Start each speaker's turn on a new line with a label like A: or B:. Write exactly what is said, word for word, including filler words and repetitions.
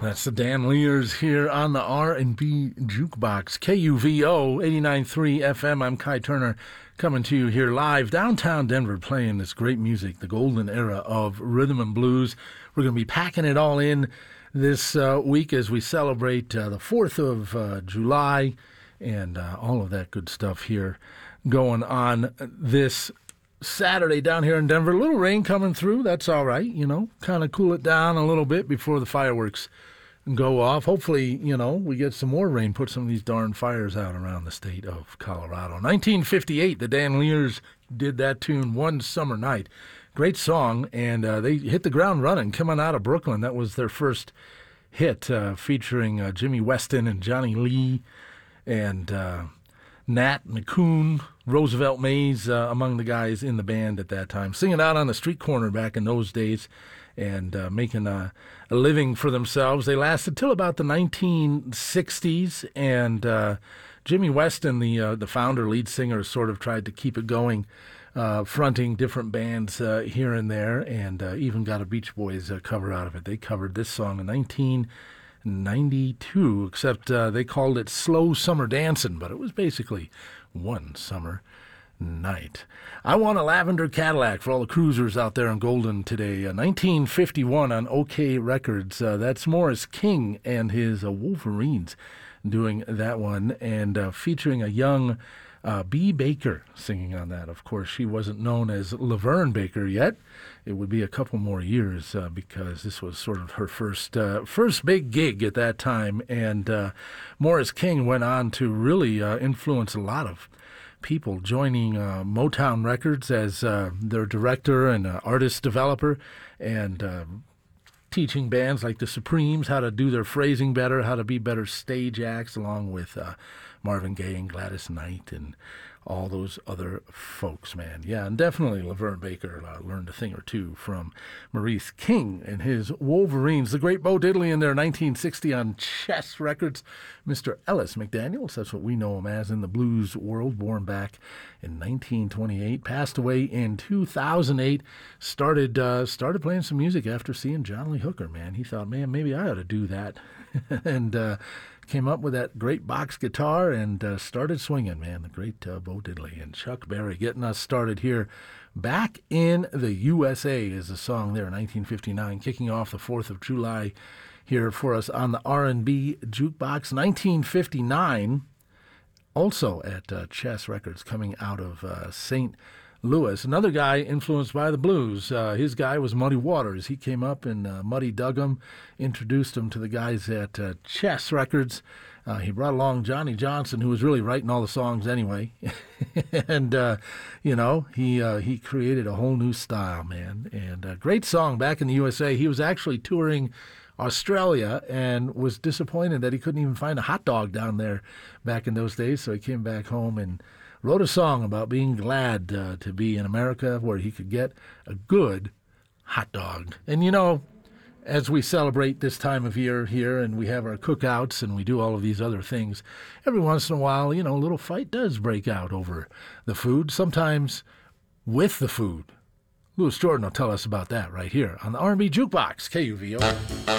A: That's the Dan Lears here on the R and B Jukebox, K U V O eighty-nine point three F M. I'm Kai Turner coming to you here live downtown Denver playing this great music, the golden era of rhythm and blues. We're going to be packing it all in this uh, week as we celebrate uh, the fourth of uh, July and uh, all of that good stuff here going on this Saturday down here in Denver. A little rain coming through. That's all right, you know, kind of cool it down a little bit before the fireworks go off. Hopefully, you know, we get some more rain, put some of these darn fires out around the state of Colorado. nineteen fifty-eight, the Dan Lears did that tune, One Summer Night. Great song, and uh, they hit the ground running coming out of Brooklyn. That was their first hit, uh, featuring uh, Jimmy Weston and Johnny Lee and uh, Nat McCoon, Roosevelt Mays, uh, among the guys in the band at that time, singing out on the street corner back in those days and uh, making a, a living for themselves. They lasted till about the nineteen sixties, and uh, Jimmy Weston, the uh, the founder, lead singer, sort of tried to keep it going, uh, fronting different bands uh, here and there, and uh, even got a Beach Boys uh, cover out of it. They covered this song in nineteen ninety-two, except uh, they called it Slow Summer Dancin', but it was basically One Summer Night. I Want a Lavender Cadillac for all the cruisers out there in Golden today. Uh, nineteen fifty-one on OK Records. Uh, that's Morris King and his uh, Wolverines doing that one, and uh, featuring a young uh, Bea Baker singing on that. Of course, she wasn't known as Laverne Baker yet. It would be a couple more years uh, because this was sort of her first uh, first big gig at that time. And uh, Morris King went on to really uh, influence a lot of people, joining uh, Motown Records as uh, their director and uh, artist developer, and uh, teaching bands like the Supremes how to do their phrasing better, how to be better stage acts, along with uh, Marvin Gaye and Gladys Knight and all those other folks, man. Yeah, and definitely Laverne Baker uh, learned a thing or two from Maurice King and his Wolverines. The great Bo Diddley in there, nineteen sixty on Chess Records. Mister Ellis McDaniels, that's what we know him as in the blues world, born back in nineteen twenty-eight, passed away in two thousand eight, started uh, started playing some music after seeing John Lee Hooker, man. He thought, man, maybe I ought to do that. and uh, came up with that great box guitar and uh, started swinging, man. The great uh, Bo Diddley and Chuck Berry getting us started here. Back in the U S A is the song there, nineteen fifty-nine, kicking off the fourth of July here for us on the R and B Jukebox. nineteen fifty-nine, also at uh, Chess Records, coming out of uh, Saint Louis. Another guy influenced by the blues. Uh, his guy was Muddy Waters. He came up and uh, Muddy dug him, introduced him to the guys at uh, Chess Records. Uh, he brought along Johnny Johnson, who was really writing all the songs anyway. and, uh, you know, he uh, he created a whole new style, man. And a great song back in the U S A. He was actually touring Australia and was disappointed that he couldn't even find a hot dog down there back in those days. So he came back home and wrote a song about being glad uh, to be in America where he could get a good hot dog. And, you know, as we celebrate this time of year here and we have our cookouts and we do all of these other things, every once in a while, you know, a little fight does break out over the food, sometimes with the food. Louis Jordan will tell us about that right here on the R and B Jukebox, K U V O.